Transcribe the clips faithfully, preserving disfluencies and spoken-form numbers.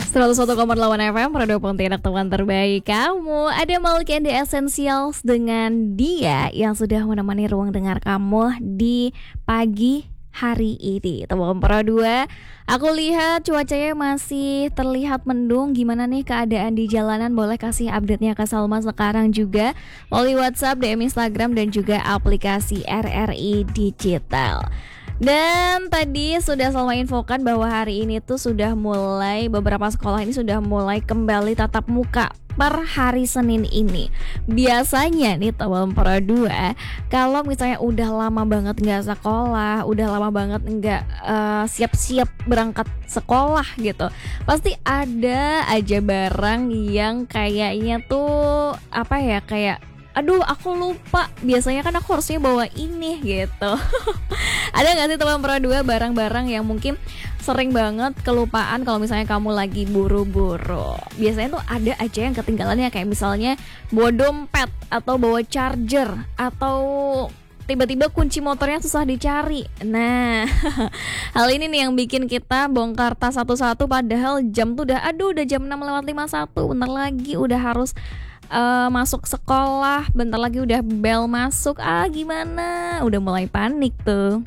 seratus satu koma delapan F M Produk Pontianak, teman terbaik kamu. Ada Malik and the Essentials dengan Dia yang sudah menemani ruang dengar kamu di pagi hari ini. Teman Pro dua, aku lihat cuacanya masih terlihat mendung. Gimana nih keadaan di jalanan? Boleh kasih update-nya ke Salma sekarang juga melalui WhatsApp, D M Instagram, dan juga aplikasi R R I Digital. Dan tadi sudah Salma infokan bahwa hari ini tuh sudah mulai, beberapa sekolah ini sudah mulai kembali tatap muka per hari Senin ini. Biasanya nih teman Pro dua, kalau misalnya udah lama banget nggak sekolah, udah lama banget nggak uh, siap-siap berangkat sekolah gitu, pasti ada aja barang yang kayaknya tuh apa ya, kayak aduh aku lupa, biasanya kan aku harusnya bawa ini gitu. Ada gak sih teman Pro dua barang-barang yang mungkin sering banget kelupaan kalau misalnya kamu lagi buru-buru? Biasanya tuh ada aja yang ketinggalannya, kayak misalnya bawa dompet atau bawa charger, atau tiba-tiba kunci motornya susah dicari. Nah, hal ini nih yang bikin kita bongkar tas satu-satu, padahal jam tuh udah aduh udah jam enam lewat lima puluh satu, bentar lagi udah harus Uh, masuk sekolah, bentar lagi udah bel masuk. Ah gimana, udah mulai panik tuh.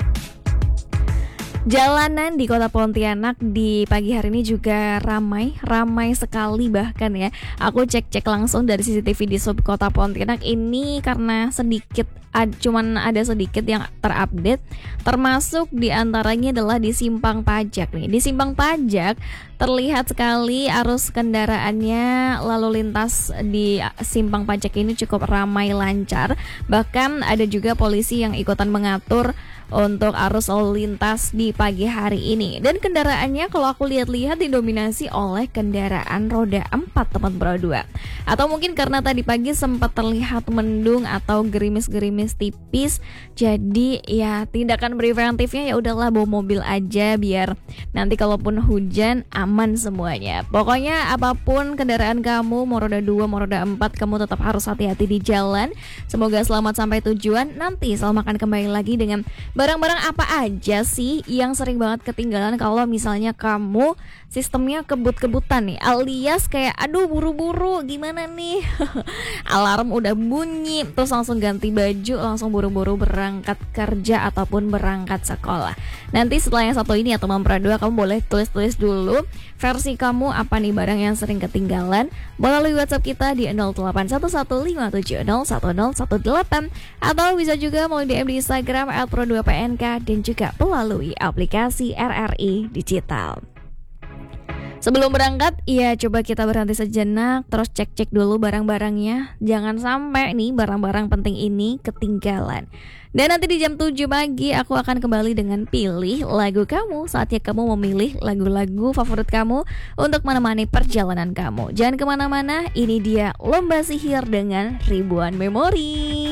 Jalanan di kota Pontianak di pagi hari ini juga ramai, ramai sekali bahkan ya. Aku cek-cek langsung dari C C T V di sub kota Pontianak ini karena sedikit, ad, cuman ada sedikit yang terupdate. Termasuk diantaranya adalah di Simpang Pajak nih. Di Simpang Pajak terlihat sekali arus kendaraannya, lalu lintas di Simpang Pajak ini cukup ramai lancar. Bahkan ada juga polisi yang ikutan mengatur untuk arus lalu lintas di pagi hari ini. Dan kendaraannya kalau aku lihat-lihat didominasi oleh kendaraan roda empat teman Pro dua. Atau mungkin karena tadi pagi sempat terlihat mendung atau gerimis-gerimis tipis, jadi ya tindakan preventifnya ya udahlah bawa mobil aja biar nanti kalaupun hujan aman semuanya. Pokoknya apapun kendaraan kamu, mau roda dua, mau roda empat, kamu tetap harus hati-hati di jalan. Semoga selamat sampai tujuan. Nanti Salma akan kembali lagi dengan barang-barang apa aja sih yang sering banget ketinggalan kalau misalnya kamu sistemnya kebut-kebutan nih, alias kayak aduh buru-buru gimana nih. Alarm udah bunyi terus langsung ganti baju, langsung buru-buru berangkat kerja ataupun berangkat sekolah. Nanti setelah yang satu ini ya teman Pro dua, kamu boleh tulis-tulis dulu versi kamu apa nih barang yang sering ketinggalan melalui WhatsApp kita di nol delapan satu satu lima tujuh nol satu nol satu delapan, atau bisa juga melalui D M di Instagram at pro dua P N K, dan juga melalui aplikasi R R I Digital. Sebelum berangkat, ya coba kita berhenti sejenak, terus cek-cek dulu barang-barangnya. Jangan sampai nih barang-barang penting ini ketinggalan. Dan nanti di jam tujuh pagi aku akan kembali dengan Pilih Lagu Kamu. Saatnya kamu memilih lagu-lagu favorit kamu untuk menemani perjalanan kamu. Jangan kemana-mana, ini dia Lomba Sihir dengan Ribuan Memori.